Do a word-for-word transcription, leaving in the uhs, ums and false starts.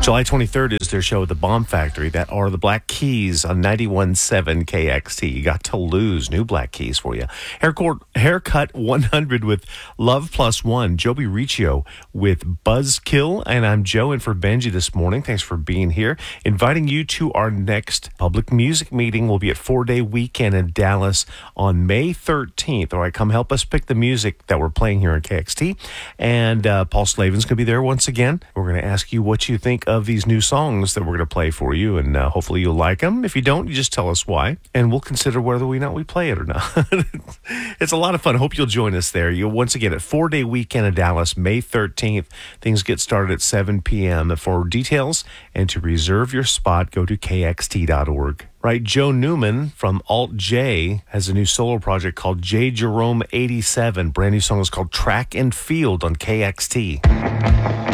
July twenty-third is their show at the Bomb Factory. That are the Black Keys on ninety-one point seven K X T. You got to lose. New Black Keys for you. Haircut, Haircut one hundred with Love Plus One. Joby Riccio with Buzzkill. And I'm Joe in for Benji this morning. Thanks for being here. Inviting you to our next public music meeting. We'll be at Four Day Weekend in Dallas on May thirteenth. All right, come help us pick the music that we're playing here at K X T. And uh, Paul Slavin's going to be there once again. We're going to ask you what you think of these new songs that we're going to play for you, and uh, hopefully you'll like them. If you don't, you just tell us why, and we'll consider whether we not we play it or not. It's a lot of fun. Hope you'll join us there. You'll once again at Four Day Weekend in Dallas, May thirteenth. Things get started at seven p.m. For details and to reserve your spot, go to K X T dot org. Right, Joe Newman from Alt J has a new solo project called J Jerome eighty-seven. Brand new song is called Track and Field on K X T.